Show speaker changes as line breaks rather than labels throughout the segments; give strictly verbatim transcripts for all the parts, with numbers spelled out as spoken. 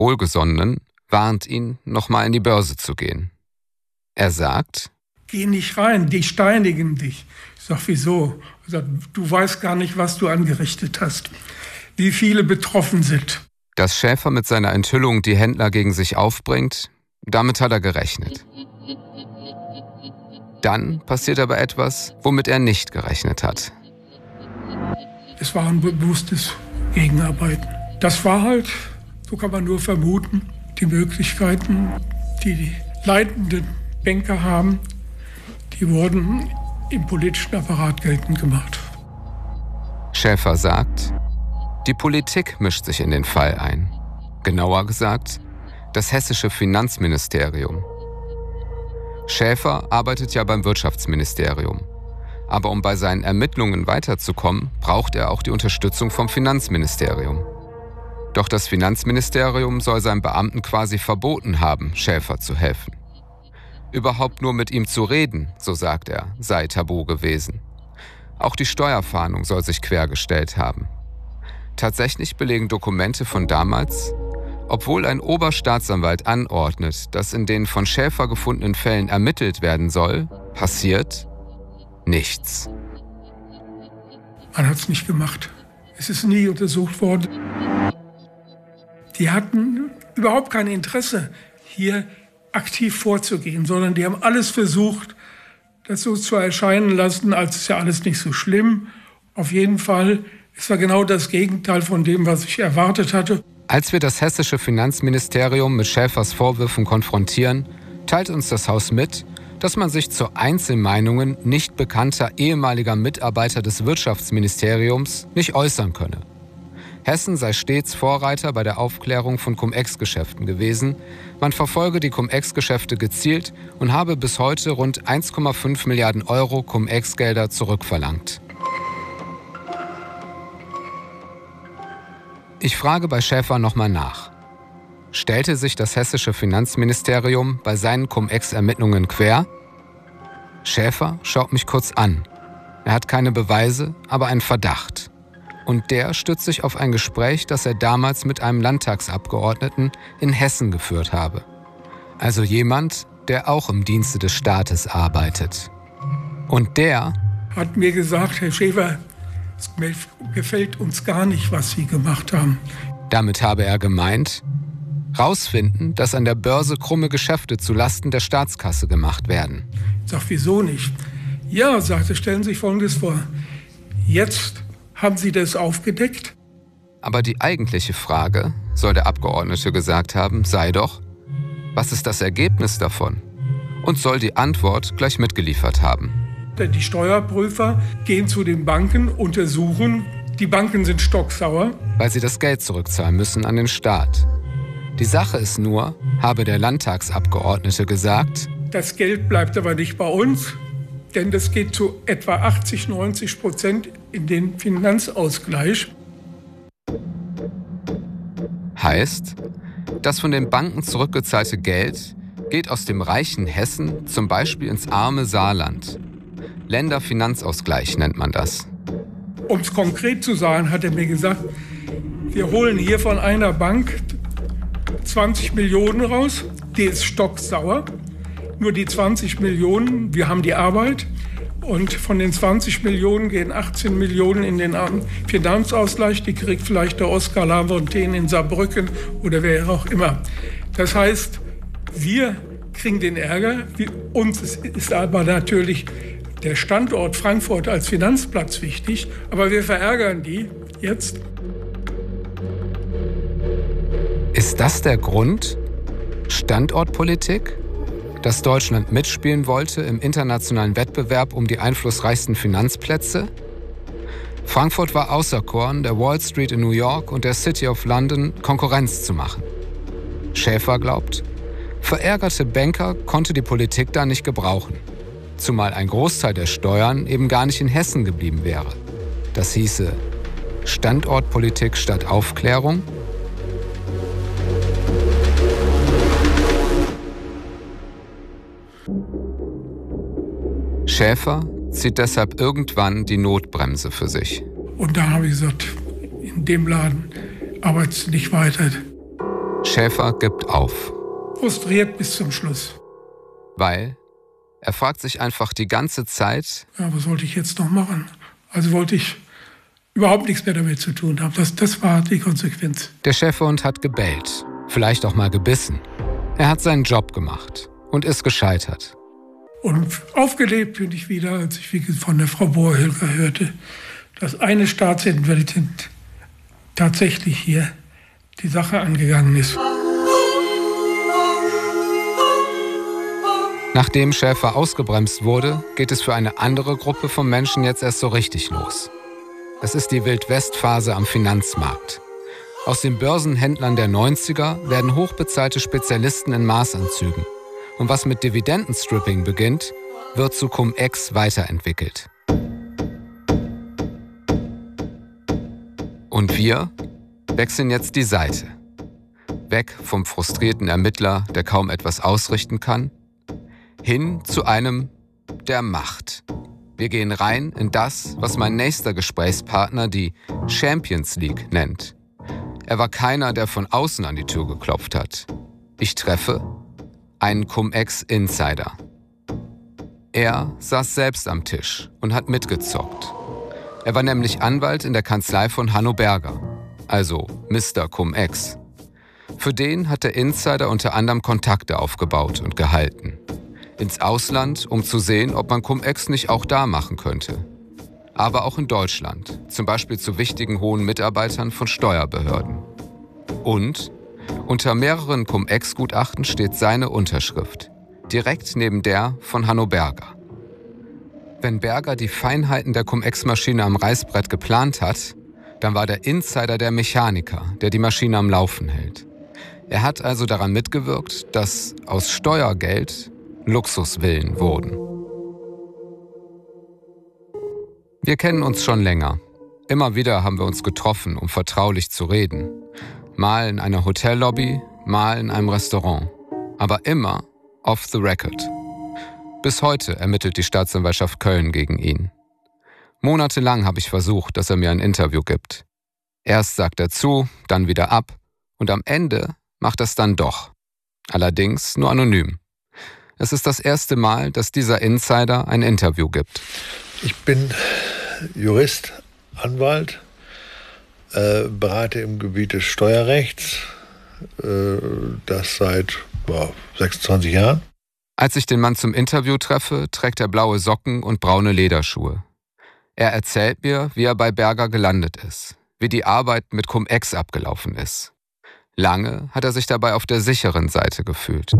Wohlgesonnenen warnt ihn, nochmal in die Börse zu gehen. Er sagt:
Geh nicht rein, die steinigen dich. Ich sag, wieso? Er sagt, du weißt gar nicht, was du angerichtet hast, wie viele betroffen sind.
Dass Schäfer mit seiner Enthüllung die Händler gegen sich aufbringt, damit hat er gerechnet. Dann passiert aber etwas, womit er nicht gerechnet hat.
Es war ein bewusstes Gegenarbeiten. Das war halt, so kann man nur vermuten, die Möglichkeiten, die die leitenden Banker haben, die wurden im politischen Apparat geltend gemacht.
Schäfer sagt, die Politik mischt sich in den Fall ein. Genauer gesagt, das hessische Finanzministerium. Schäfer arbeitet ja beim Wirtschaftsministerium. Aber um bei seinen Ermittlungen weiterzukommen, braucht er auch die Unterstützung vom Finanzministerium. Doch das Finanzministerium soll seinen Beamten quasi verboten haben, Schäfer zu helfen. Überhaupt nur mit ihm zu reden, so sagt er, sei tabu gewesen. Auch die Steuerfahndung soll sich quergestellt haben. Tatsächlich belegen Dokumente von damals, obwohl ein Oberstaatsanwalt anordnet, dass in den von Schäfer gefundenen Fällen ermittelt werden soll, passiert nichts.
Man hat es nicht gemacht. Es ist nie untersucht worden. Die hatten überhaupt kein Interesse, hier aktiv vorzugehen, sondern die haben alles versucht, das so zu erscheinen lassen, als ist ja alles nicht so schlimm. Auf jeden Fall ist ja genau das Gegenteil von dem, was ich erwartet hatte.
Als wir das hessische Finanzministerium mit Schäfers Vorwürfen konfrontieren, teilt uns das Haus mit, dass man sich zu Einzelmeinungen nicht bekannter ehemaliger Mitarbeiter des Wirtschaftsministeriums nicht äußern könne. Hessen sei stets Vorreiter bei der Aufklärung von Cum-Ex-Geschäften gewesen. Man verfolge die Cum-Ex-Geschäfte gezielt und habe bis heute rund eins Komma fünf Milliarden Euro Cum-Ex-Gelder zurückverlangt. Ich frage bei Schäfer nochmal nach. Stellte sich das hessische Finanzministerium bei seinen Cum-Ex-Ermittlungen quer? Schäfer schaut mich kurz an. Er hat keine Beweise, aber einen Verdacht. Und der stützt sich auf ein Gespräch, das er damals mit einem Landtagsabgeordneten in Hessen geführt habe. Also jemand, der auch im Dienste des Staates arbeitet. Und der
hat mir gesagt, Herr Schäfer, es gefällt uns gar nicht, was Sie gemacht haben.
Damit habe er gemeint, rausfinden, dass an der Börse krumme Geschäfte zulasten der Staatskasse gemacht werden.
Ich sag, wieso nicht? Ja, sagte, stellen Sie sich Folgendes vor. Jetzt haben Sie das aufgedeckt?
Aber die eigentliche Frage, soll der Abgeordnete gesagt haben, sei doch, was ist das Ergebnis davon? Und soll die Antwort gleich mitgeliefert haben.
Die Steuerprüfer gehen zu den Banken, untersuchen. Die Banken sind stocksauer.
Weil sie das Geld zurückzahlen müssen an den Staat. Die Sache ist nur, habe der Landtagsabgeordnete gesagt,
das Geld bleibt aber nicht bei uns, denn das geht zu etwa achtzig, neunzig Prozent in den Finanzausgleich.
Heißt, das von den Banken zurückgezahlte Geld geht aus dem reichen Hessen zum Beispiel ins arme Saarland. Länderfinanzausgleich nennt man das.
Um es konkret zu sagen, hat er mir gesagt, wir holen hier von einer Bank zwanzig Millionen raus, die ist stocksauer. Nur die zwanzig Millionen, wir haben die Arbeit. Und von den zwanzig Millionen gehen achtzehn Millionen in den Finanzausgleich. Die kriegt vielleicht der Oskar Lafontaine in Saarbrücken oder wer auch immer. Das heißt, wir kriegen den Ärger. Uns ist aber natürlich der Standort Frankfurt als Finanzplatz wichtig. Aber wir verärgern die jetzt.
Ist das der Grund? Standortpolitik? Dass Deutschland mitspielen wollte im internationalen Wettbewerb um die einflussreichsten Finanzplätze? Frankfurt war auserkoren, der Wall Street in New York und der City of London Konkurrenz zu machen. Schäfer glaubt, verärgerte Banker konnte die Politik da nicht gebrauchen. Zumal ein Großteil der Steuern eben gar nicht in Hessen geblieben wäre. Das hieße Standortpolitik statt Aufklärung? Schäfer zieht deshalb irgendwann die Notbremse für sich.
Und da habe ich gesagt, in dem Laden arbeitest du nicht weiter.
Schäfer gibt auf.
Frustriert bis zum Schluss.
Weil er fragt sich einfach die ganze Zeit,
ja, was wollte ich jetzt noch machen? Also wollte ich überhaupt nichts mehr damit zu tun haben. Das, das war die Konsequenz.
Der Schäferhund hat gebellt, vielleicht auch mal gebissen. Er hat seinen Job gemacht und ist gescheitert.
Und aufgelebt bin ich wieder, als ich von der Frau Bohrhilger hörte, dass eine Staatsanwältin tatsächlich hier die Sache angegangen ist.
Nachdem Schäfer ausgebremst wurde, geht es für eine andere Gruppe von Menschen jetzt erst so richtig los. Es ist die Wild-West-Phase am Finanzmarkt. Aus den Börsenhändlern der neunziger werden hochbezahlte Spezialisten in Maßanzügen. Und was mit Dividendenstripping beginnt, wird zu Cum-Ex weiterentwickelt. Und wir wechseln jetzt die Seite. Weg vom frustrierten Ermittler, der kaum etwas ausrichten kann, hin zu einem, der macht. Wir gehen rein in das, was mein nächster Gesprächspartner die Champions League nennt. Er war keiner, der von außen an die Tür geklopft hat. Ich treffe einen Cum-Ex-Insider. Er saß selbst am Tisch und hat mitgezockt. Er war nämlich Anwalt in der Kanzlei von Hanno Berger, also Mister Cum-Ex. Für den hat der Insider unter anderem Kontakte aufgebaut und gehalten. Ins Ausland, um zu sehen, ob man Cum-Ex nicht auch da machen könnte. Aber auch in Deutschland, zum Beispiel zu wichtigen hohen Mitarbeitern von Steuerbehörden. Und unter mehreren Cum-Ex-Gutachten steht seine Unterschrift, direkt neben der von Hanno Berger. Wenn Berger die Feinheiten der Cum-Ex-Maschine am Reißbrett geplant hat, dann war der Insider der Mechaniker, der die Maschine am Laufen hält. Er hat also daran mitgewirkt, dass aus Steuergeld Luxusvillen wurden. Wir kennen uns schon länger. Immer wieder haben wir uns getroffen, um vertraulich zu reden. Mal in einer Hotellobby, mal in einem Restaurant. Aber immer off the record. Bis heute ermittelt die Staatsanwaltschaft Köln gegen ihn. Monatelang habe ich versucht, dass er mir ein Interview gibt. Erst sagt er zu, dann wieder ab und am Ende macht er es dann doch. Allerdings nur anonym. Es ist das erste Mal, dass dieser Insider ein Interview gibt.
Ich bin Jurist, Anwalt, äh, berate im Gebiet des Steuerrechts, äh, das seit boah, sechsundzwanzig Jahren.
Als ich den Mann zum Interview treffe, trägt er blaue Socken und braune Lederschuhe. Er erzählt mir, wie er bei Berger gelandet ist, wie die Arbeit mit Cum-Ex abgelaufen ist. Lange hat er sich dabei auf der sicheren Seite gefühlt.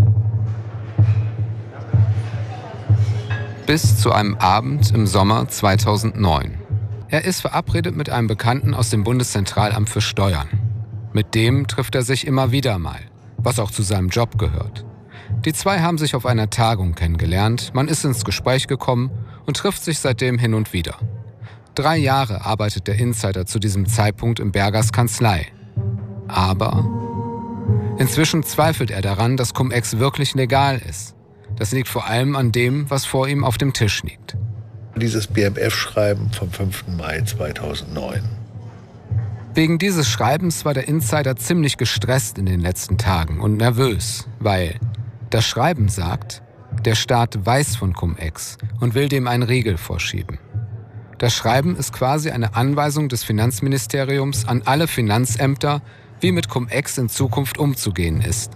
Bis zu einem Abend im Sommer zweitausendneun. Er ist verabredet mit einem Bekannten aus dem Bundeszentralamt für Steuern. Mit dem trifft er sich immer wieder mal, was auch zu seinem Job gehört. Die zwei haben sich auf einer Tagung kennengelernt, man ist ins Gespräch gekommen und trifft sich seitdem hin und wieder. Drei Jahre arbeitet der Insider zu diesem Zeitpunkt in Bergers Kanzlei. Aber inzwischen zweifelt er daran, dass Cum-Ex wirklich legal ist. Das liegt vor allem an dem, was vor ihm auf dem Tisch liegt.
Dieses B M F-Schreiben vom fünften Mai zweitausendneun.
Wegen dieses Schreibens war der Insider ziemlich gestresst in den letzten Tagen und nervös, weil das Schreiben sagt, der Staat weiß von Cum-Ex und will dem einen Riegel vorschieben. Das Schreiben ist quasi eine Anweisung des Finanzministeriums an alle Finanzämter, wie mit Cum-Ex in Zukunft umzugehen ist.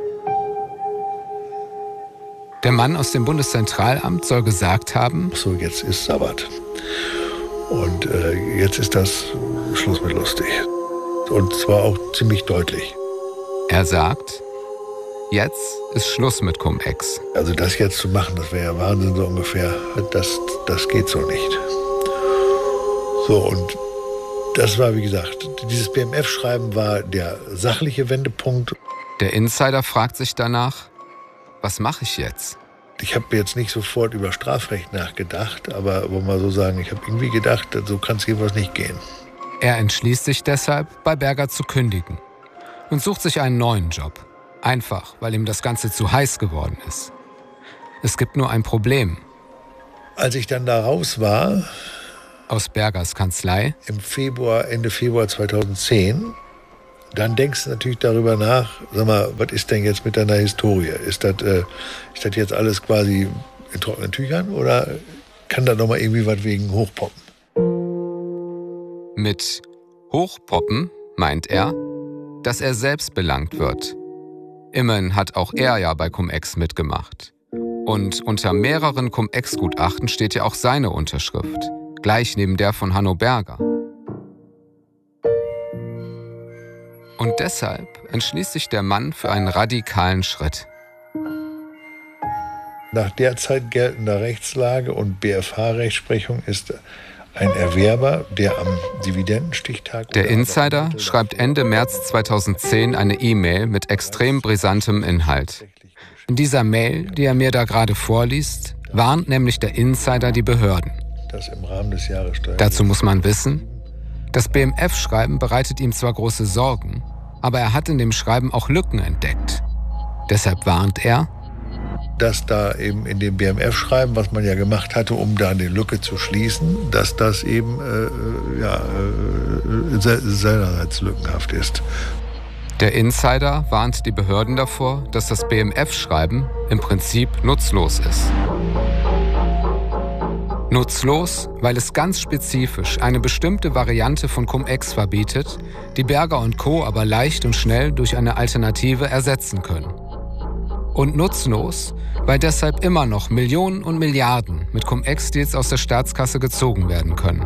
Der Mann aus dem Bundeszentralamt soll gesagt haben:
So, jetzt ist Sabbat. Und äh, jetzt ist das Schluss mit lustig. Und zwar auch ziemlich deutlich.
Er sagt, jetzt ist Schluss mit Cum-Ex.
Also das jetzt zu machen, das wäre ja Wahnsinn so ungefähr. Das, das geht so nicht. So, und das war, wie gesagt, dieses B M F-Schreiben war der sachliche Wendepunkt.
Der Insider fragt sich danach, was mache ich jetzt?
Ich habe jetzt nicht sofort über Strafrecht nachgedacht, aber wollen wir mal so sagen, ich habe irgendwie gedacht, so kann es jedenfalls nicht gehen.
Er entschließt sich deshalb, bei Berger zu kündigen und sucht sich einen neuen Job. Einfach, weil ihm das Ganze zu heiß geworden ist. Es gibt nur ein Problem.
Als ich dann da raus war,
aus Bergers Kanzlei,
im Februar, Ende Februar zweitausendzehn, Dann denkst du natürlich darüber nach, sag mal, was ist denn jetzt mit deiner Historie? Ist das, äh, ist das jetzt alles quasi in trockenen Tüchern oder kann da noch mal irgendwie was wegen Hochpoppen?
Mit Hochpoppen meint er, dass er selbst belangt wird. Immerhin hat auch er ja bei Cum-Ex mitgemacht. Und unter mehreren Cum-Ex-Gutachten steht ja auch seine Unterschrift, gleich neben der von Hanno Berger. Und deshalb entschließt sich der Mann für einen radikalen Schritt.
Nach derzeit geltender Rechtslage und B F H-Rechtsprechung ist ein Erwerber, der am Dividendenstichtag...
Der Insider schreibt Ende März zweitausendzehn eine E-Mail mit extrem brisantem Inhalt. In dieser Mail, die er mir da gerade vorliest, warnt nämlich der Insider die Behörden.
Das im Rahmen des Jahressteuer...
Dazu muss man wissen, das B M F-Schreiben bereitet ihm zwar große Sorgen, aber er hat in dem Schreiben auch Lücken entdeckt. Deshalb warnt er,
dass da eben in dem B M F-Schreiben, was man ja gemacht hatte, um da eine Lücke zu schließen, dass das eben äh, ja, äh, seinerseits lückenhaft ist.
Der Insider warnt die Behörden davor, dass das B M F-Schreiben im Prinzip nutzlos ist. Nutzlos, weil es ganz spezifisch eine bestimmte Variante von Cum-Ex verbietet, die Berger und Co. aber leicht und schnell durch eine Alternative ersetzen können. Und nutzlos, weil deshalb immer noch Millionen und Milliarden mit Cum-Ex-Deals aus der Staatskasse gezogen werden können.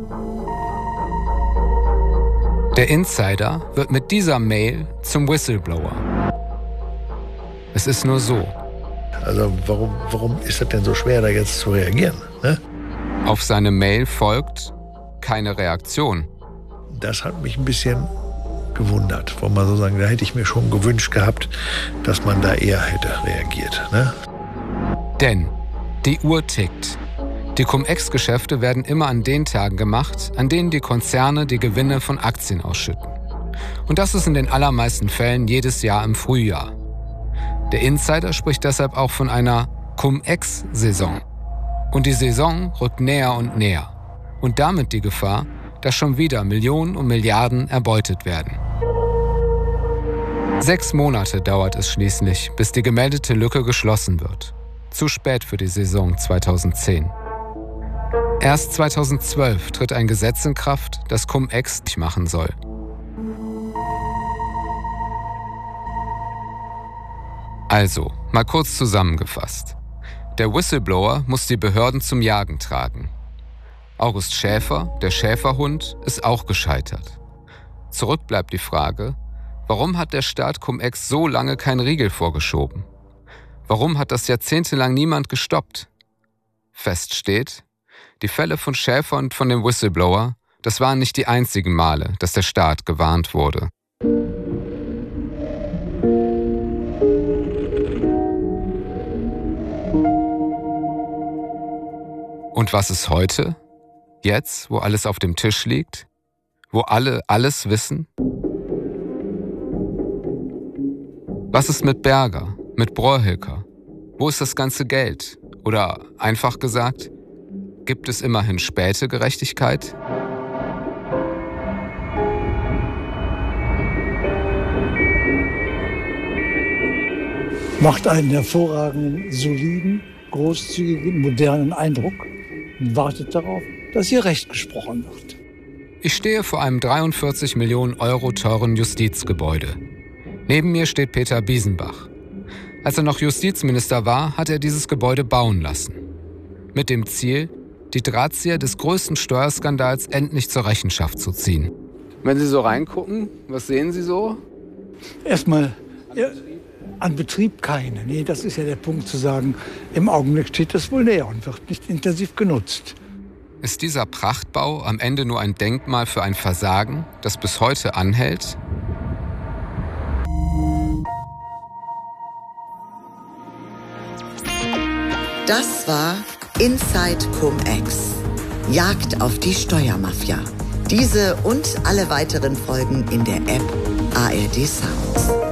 Der Insider wird mit dieser Mail zum Whistleblower. Es ist nur so.
Also warum, warum ist das denn so schwer, da jetzt zu reagieren? Ne?
Auf seine Mail folgt keine Reaktion.
Das hat mich ein bisschen gewundert, wollen wir so sagen. Da hätte ich mir schon gewünscht gehabt, dass man da eher hätte reagiert. Ne?
Denn die Uhr tickt. Die Cum-Ex-Geschäfte werden immer an den Tagen gemacht, an denen die Konzerne die Gewinne von Aktien ausschütten. Und das ist in den allermeisten Fällen jedes Jahr im Frühjahr. Der Insider spricht deshalb auch von einer Cum-Ex-Saison. Und die Saison rückt näher und näher. Und damit die Gefahr, dass schon wieder Millionen und Milliarden erbeutet werden. Sechs Monate dauert es schließlich, bis die gemeldete Lücke geschlossen wird. Zu spät für die Saison zweitausendzehn. Erst zweitausendzwölf tritt ein Gesetz in Kraft, das Cum-Ex nicht machen soll. Also, mal kurz zusammengefasst. Der Whistleblower muss die Behörden zum Jagen tragen. August Schäfer, der Schäferhund, ist auch gescheitert. Zurück bleibt die Frage, warum hat der Staat Cum-Ex so lange keinen Riegel vorgeschoben? Warum hat das jahrzehntelang niemand gestoppt? Fest steht, die Fälle von Schäfer und von dem Whistleblower, das waren nicht die einzigen Male, dass der Staat gewarnt wurde. Und was ist heute? Jetzt, wo alles auf dem Tisch liegt? Wo alle alles wissen? Was ist mit Berger, mit Brohilker? Wo ist das ganze Geld? Oder einfach gesagt, gibt es immerhin späte Gerechtigkeit?
Macht einen hervorragenden, soliden, großzügigen, modernen Eindruck und wartet darauf, dass hier Recht gesprochen wird.
Ich stehe vor einem dreiundvierzig Millionen Euro teuren Justizgebäude. Neben mir steht Peter Biesenbach. Als er noch Justizminister war, hat er dieses Gebäude bauen lassen. Mit dem Ziel, die Drahtzieher des größten Steuerskandals endlich zur Rechenschaft zu ziehen. Wenn Sie so reingucken, was sehen Sie so?
Erstmal, ja, an Betrieb keine. Nee, das ist ja der Punkt zu sagen, im Augenblick steht das wohl leer und wird nicht intensiv genutzt.
Ist dieser Prachtbau am Ende nur ein Denkmal für ein Versagen, das bis heute anhält?
Das war Inside Cum-Ex. Jagd auf die Steuermafia. Diese und alle weiteren Folgen in der App A R D Sounds.